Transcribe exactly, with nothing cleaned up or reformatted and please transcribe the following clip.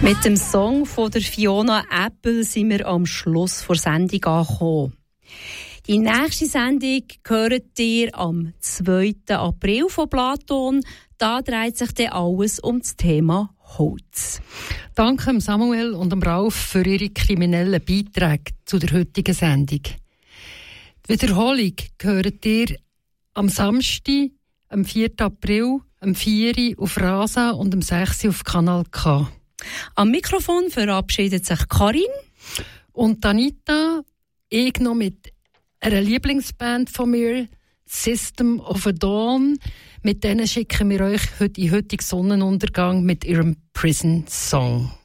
Mit dem Song von der Fiona Apple sind wir am Schluss der Sendung angekommen. Die nächste Sendung hört ihr am zweiten April von Platon. Da dreht sich dann alles um das Thema Holz. Danke Samuel und Ralf für ihre kriminellen Beiträge zu der heutigen Sendung. Die Wiederholung hört ihr am Samstag, am vierten April, am vier Uhr auf Rasa und am sechs Uhr auf Kanal K. Am Mikrofon verabschiedet sich Karin und Anita, ich noch mit einer Lieblingsband von mir, System of a Dawn. Mit denen schicken wir euch heute in heutigen Sonnenuntergang mit ihrem Prison Song.